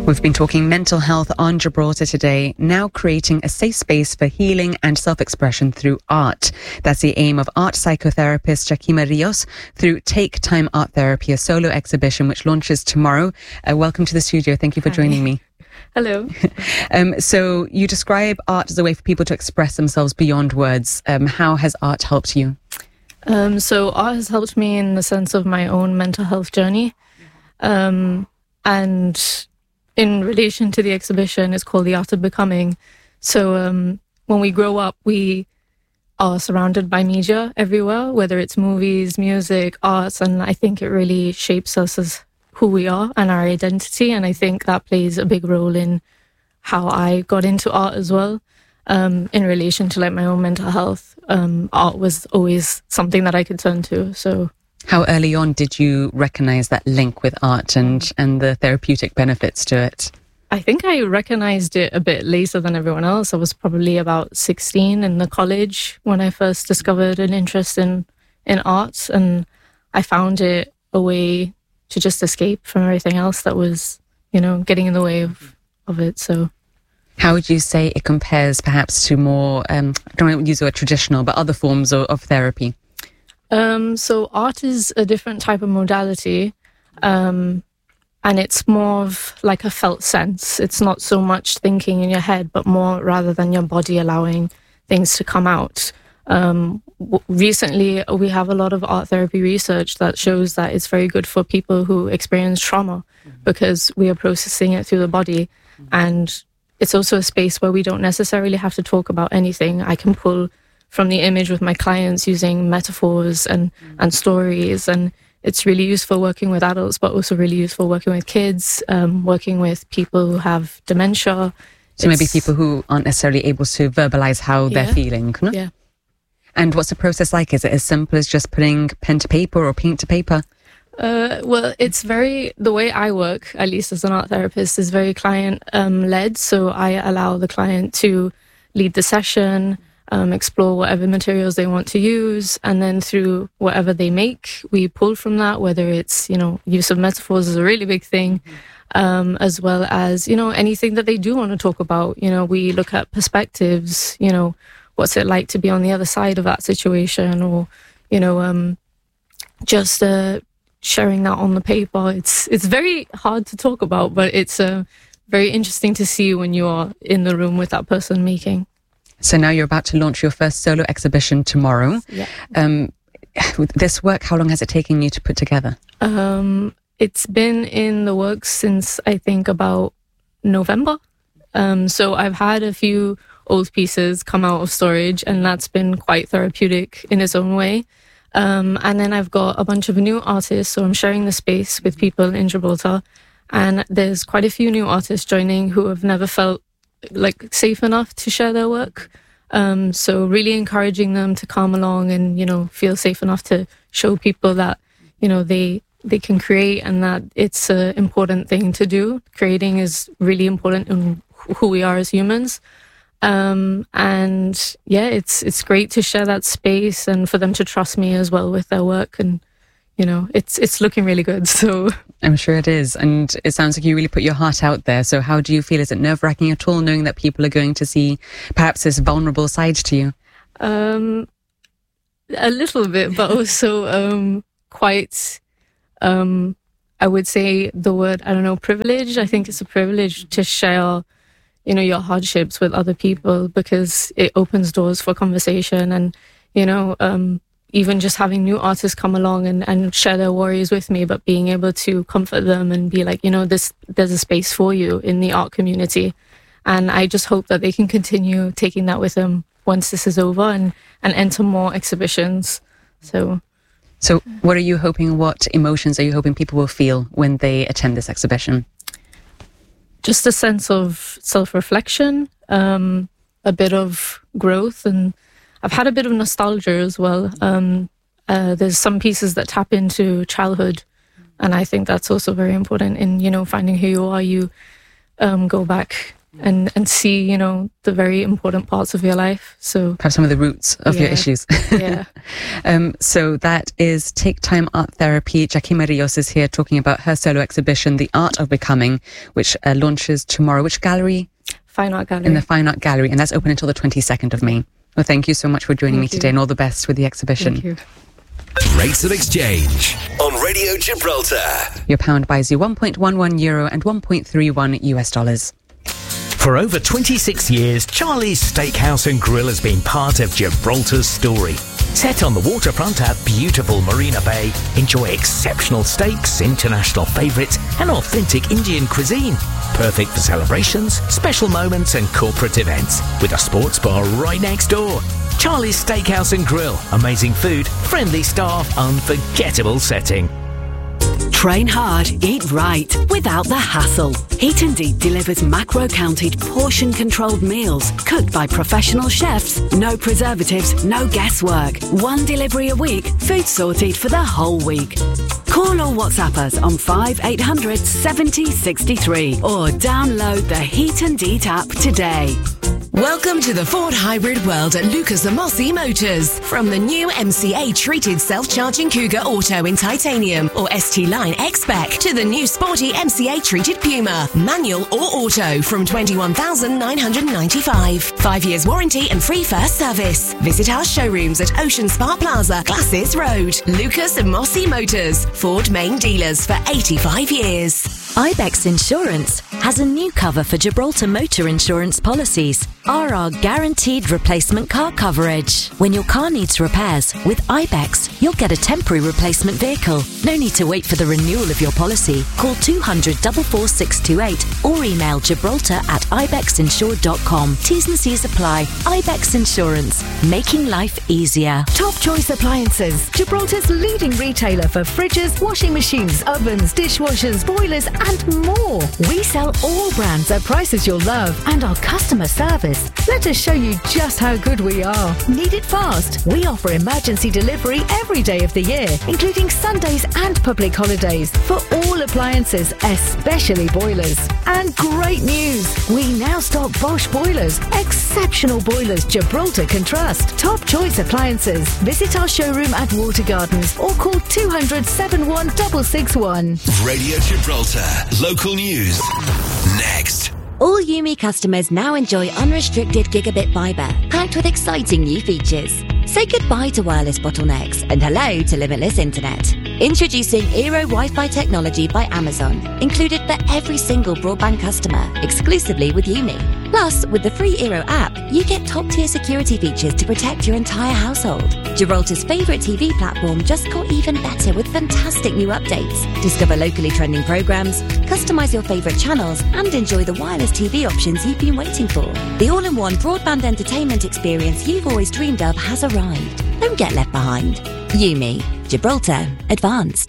We've been talking mental health on Gibraltar today, now creating a safe space for healing and self-expression through art. That's the aim of art psychotherapist Jakima Rios through Take Time Art Therapy, a solo exhibition which launches tomorrow. Welcome to the studio. Thank you for joining me. Hello. So you describe art as a way for people to express themselves beyond words. How has art helped you? So art has helped me in the sense of my own mental health journey. And in relation to the exhibition, it's called The Art of Becoming. So when we grow up, we are surrounded by media everywhere, whether it's movies, music, arts, and I think it really shapes us as who we are and our identity. And I think that plays a big role in how I got into art as well. In relation to like my own mental health, art was always something that I could turn to. So how early on did you recognize that link with art and the therapeutic benefits to it? I think I recognized it a bit later than everyone else. I was probably about 16 in the college when I first discovered an interest in art, and I found it a way to just escape from everything else that was, getting in the way of it. So how would you say it compares perhaps to more, I don't want to use the word traditional, but other forms of therapy? So art is a different type of modality, and it's more of like a felt sense. It's not so much thinking in your head, but more rather than your body allowing things to come out. Recently, we have a lot of art therapy research that shows that it's very good for people who experience trauma because we are processing it through the body. And it's also a space where we don't necessarily have to talk about anything. I can pull from the image with my clients using metaphors and stories, and it's really useful working with adults, but also really useful working with kids, working with people who have dementia. So maybe people who aren't necessarily able to verbalize how they're feeling. No? Yeah. And what's the process like? Is it as simple as just putting pen to paper or paint to paper? Well, it's the way I work, at least as an art therapist, is very client led. So I allow the client to lead the session, explore whatever materials they want to use, and then through whatever they make, we pull from that, whether it's, use of metaphors is a really big thing, as well as, anything that they do want to talk about. We look at perspectives, what's it like to be on the other side of that situation, or, just sharing that on the paper. It's very hard to talk about, but it's very interesting to see when you are in the room with that person making. So now you're about to launch your first solo exhibition tomorrow. Yeah. This work, how long has it taken you to put together? It's been in the works since I think about November. So I've had a few old pieces come out of storage, and that's been quite therapeutic in its own way. And then I've got a bunch of new artists, so I'm sharing the space with people in Gibraltar, and there's quite a few new artists joining who have never felt like safe enough to share their work. So really encouraging them to come along and, feel safe enough to show people that, they can create, and that it's an important thing to do. Creating is really important in who we are as humans. And yeah, it's great to share that space and for them to trust me as well with their work. And, it's looking really good. So I'm sure it is. And it sounds like you really put your heart out there. So how do you feel? Is it nerve-wracking at all, knowing that people are going to see perhaps this vulnerable side to you? A little bit, but also quite, I would say the word, privilege. I think it's a privilege to share, your hardships with other people, because it opens doors for conversation. And, even just having new artists come along and share their worries with me, but being able to comfort them and be like, there's a space for you in the art community. And I just hope that they can continue taking that with them once this is over and enter more exhibitions. So what emotions are you hoping people will feel when they attend this exhibition? Just a sense of self-reflection, a bit of growth, and I've had a bit of nostalgia as well. There's some pieces that tap into childhood, and I think that's also very important in, finding who you are. You go back and see, you know, the very important parts of your life. So perhaps some of the roots of your issues. Yeah. So that is Take Time Art Therapy. Jaquima Rios is here talking about her solo exhibition, The Art of Becoming, which launches tomorrow. Which gallery? Fine Art Gallery. In the Fine Art Gallery, and that's open until the 22nd of May. Well, thank you so much for joining me today, and all the best with the exhibition. Thank you. Rates of exchange on Radio Gibraltar. Your pound buys you €1.11 and $1.31 US. For over 26 years, Charlie's Steakhouse and Grill has been part of Gibraltar's story. Set on the waterfront at beautiful Marina Bay, enjoy exceptional steaks, international favourites and authentic Indian cuisine. Perfect for celebrations, special moments and corporate events. With a sports bar right next door. Charlie's Steakhouse and Grill. Amazing food, friendly staff, unforgettable setting. Train hard, eat right, without the hassle. Heat and Eat delivers macro-counted, portion-controlled meals, cooked by professional chefs. No preservatives, no guesswork. One delivery a week, food sorted for the whole week. Call or WhatsApp us on 5800 70 63 or download the Heat and Eat app today. Welcome to the Ford hybrid world at Lucas Amosi Motors. From the new MCA treated self-charging Cougar Auto in titanium or ST Line X-Spec to the new sporty MCA treated Puma, manual or auto from $21,995. 5 years warranty and free first service. Visit our showrooms at Ocean Spa Plaza, Glasses Road. Lucas Amosi Motors, Ford main dealers for 85 years. Ibex Insurance has a new cover for Gibraltar motor insurance policies. RR guaranteed replacement car coverage. When your car needs repairs, with Ibex, you'll get a temporary replacement vehicle. No need to wait for the renewal of your policy. Call 200 44628 or email gibraltar@ibexinsured.com. T's and C's apply. Ibex Insurance, making life easier. Top Choice Appliances, Gibraltar's leading retailer for fridges, washing machines, ovens, dishwashers, boilers and more. We sell all brands at prices you'll love, and our customer service. Let us show you just how good we are. Need it fast? We offer emergency delivery every day of the year, including Sundays and public holidays, for all appliances, especially boilers. And great news! We now stock Bosch boilers. Exceptional boilers Gibraltar can trust. Top Choice Appliances. Visit our showroom at Water Gardens or call 200 71 661. Radio Gibraltar. Local news. Next. All Yumi customers now enjoy unrestricted gigabit fibre, packed with exciting new features. Say goodbye to wireless bottlenecks and hello to limitless internet. Introducing Eero Wi-Fi technology by Amazon, included for every single broadband customer, exclusively with Yumi. Plus, with the free Eero app, you get top-tier security features to protect your entire household. Gibraltar's favourite TV platform just got even better with fantastic new updates. Discover locally trending programmes, customise your favourite channels, and enjoy the wireless TV options you've been waiting for. The all-in-one broadband entertainment experience you've always dreamed of has arrived. Don't get left behind. Yumi, Gibraltar Advanced.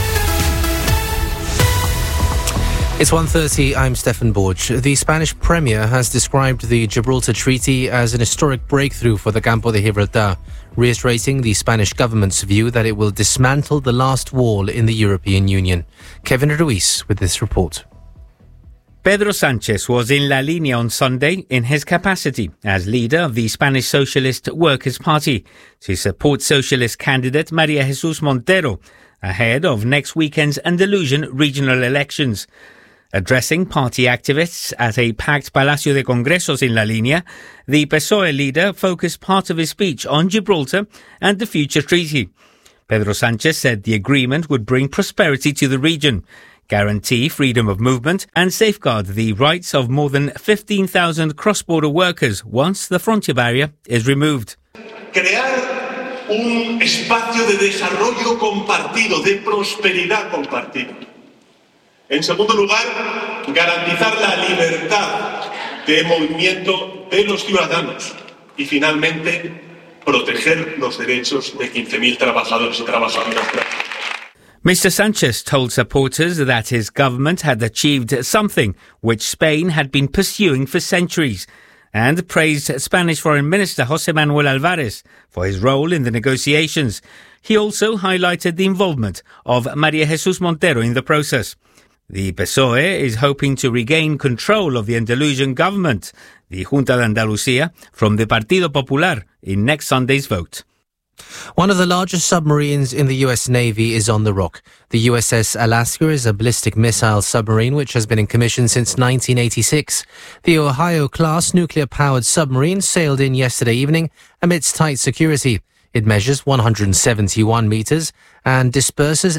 It's 1:30, I'm Stefan Borge. The Spanish Premier has described the Gibraltar Treaty as an historic breakthrough for the Campo de Gibraltar, reiterating the Spanish government's view that it will dismantle the last wall in the European Union. Kevin Ruiz with this report. Pedro Sánchez was in La Línea on Sunday in his capacity as leader of the Spanish Socialist Workers' Party to support socialist candidate María Jesús Montero ahead of next weekend's Andalusian regional elections. Addressing party activists at a packed Palacio de Congresos in La Línea, the PSOE leader focused part of his speech on Gibraltar and the future treaty. Pedro Sánchez said the agreement would bring prosperity to the region, guarantee freedom of movement and safeguard the rights of more than 15,000 cross-border workers once the frontier barrier is removed. Crear un espacio de desarrollo compartido, de prosperidad compartida. En segundo lugar, garantizar la libertad de movimiento de los ciudadanos. Y finalmente, proteger los derechos de 15.000 trabajadores y trabajadoras. Mr. Sánchez told supporters that his government had achieved something which Spain had been pursuing for centuries, and praised Spanish Foreign Minister José Manuel Álvarez for his role in the negotiations. He also highlighted the involvement of María Jesús Montero in the process. The PSOE is hoping to regain control of the Andalusian government, the Junta de Andalucía, from the Partido Popular in next Sunday's vote. One of the largest submarines in the US Navy is on the rock. The USS Alaska is a ballistic missile submarine which has been in commission since 1986. The Ohio-class nuclear-powered submarine sailed in yesterday evening amidst tight security. It measures 171 metres and disperses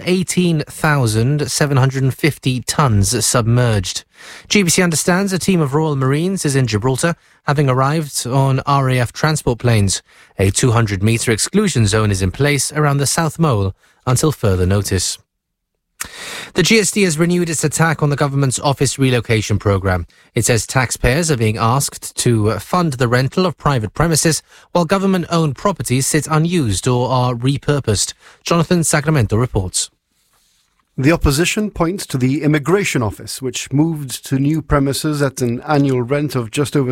18,750 tonnes submerged. GBC understands a team of Royal Marines is in Gibraltar, having arrived on RAF transport planes. A 200-metre exclusion zone is in place around the South Mole until further notice. The GSD has renewed its attack on the government's office relocation programme. It says taxpayers are being asked to fund the rental of private premises while government-owned properties sit unused or are repurposed. Jonathan Sacramento reports. The opposition points to the Immigration Office, which moved to new premises at an annual rent of just over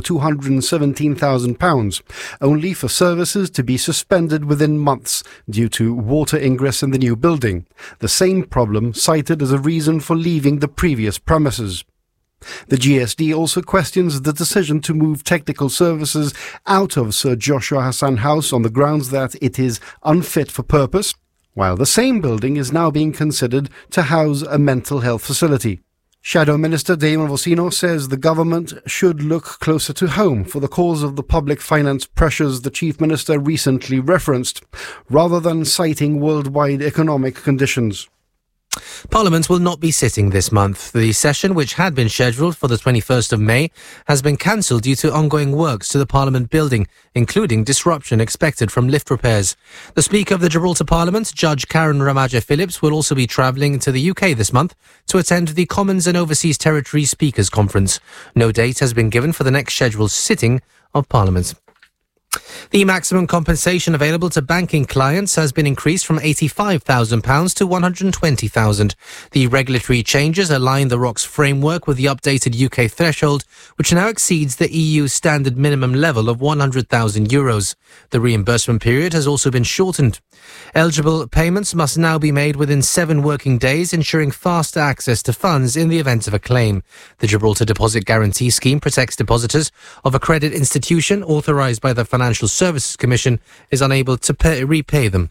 £217,000, only for services to be suspended within months due to water ingress in the new building, the same problem cited as a reason for leaving the previous premises. The GSD also questions the decision to move technical services out of Sir Joshua Hassan House on the grounds that it is unfit for purpose, while the same building is now being considered to house a mental health facility. Shadow Minister Damon Vocino says the government should look closer to home for the cause of the public finance pressures the Chief Minister recently referenced, rather than citing worldwide economic conditions. Parliament will not be sitting this month. The session, which had been scheduled for the 21st of May, has been cancelled due to ongoing works to the Parliament building, including disruption expected from lift repairs. The Speaker of the Gibraltar Parliament, Judge Karen Ramaja Phillips, will also be travelling to the UK this month to attend the Commons and Overseas Territories Speakers Conference. No date has been given for the next scheduled sitting of Parliament. The maximum compensation available to banking clients has been increased from £85,000 to £120,000. The regulatory changes align the ROC's framework with the updated UK threshold, which now exceeds the EU standard minimum level of €100,000. The reimbursement period has also been shortened. Eligible payments must now be made within 7 working days, ensuring faster access to funds in the event of a claim. The Gibraltar Deposit Guarantee Scheme protects depositors of a credit institution authorised by the Financial Services Commission is unable to repay them.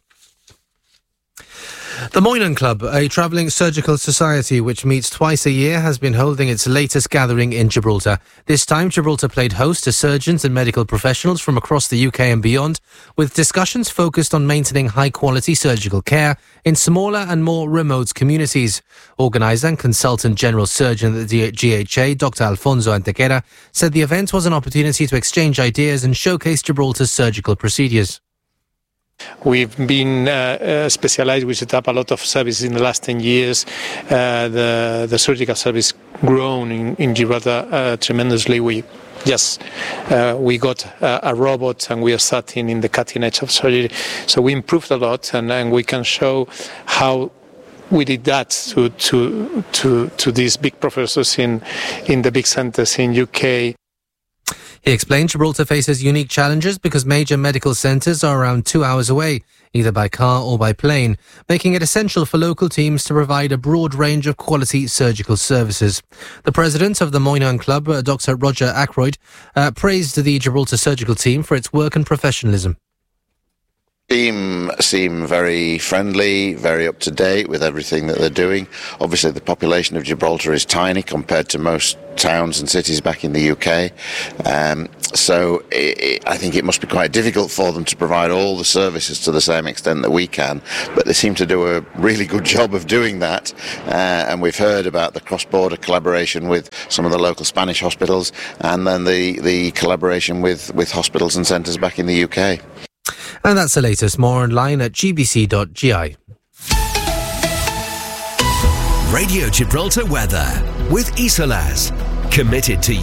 The Moynihan Club, a travelling surgical society which meets twice a year, has been holding its latest gathering in Gibraltar. This time, Gibraltar played host to surgeons and medical professionals from across the UK and beyond, with discussions focused on maintaining high-quality surgical care in smaller and more remote communities. Organiser and consultant general surgeon at the GHA, Dr. Alfonso Antequera, said the event was an opportunity to exchange ideas and showcase Gibraltar's surgical procedures. We've been specialized. We set up a lot of services in the last 10 years. The surgical service grown in Gibraltar tremendously. We got a robot and we are starting in the cutting edge of surgery. So we improved a lot and we can show how we did that to these big professors in the big centres in UK. He explained Gibraltar faces unique challenges because major medical centres are around 2 hours away, either by car or by plane, making it essential for local teams to provide a broad range of quality surgical services. The president of the Moynihan Club, Dr. Roger Ackroyd, praised the Gibraltar surgical team for its work and professionalism. Team seem very friendly, very up to date with everything that they're doing. Obviously, the population of Gibraltar is tiny compared to most towns and cities back in the UK. So I think it must be quite difficult for them to provide all the services to the same extent that we can. But they seem to do a really good job of doing that. And we've heard about the cross-border collaboration with some of the local Spanish hospitals and then the collaboration with hospitals and centres back in the UK. And that's the latest. More online at gbc.gi. Radio Gibraltar weather with Isolaz. Committed to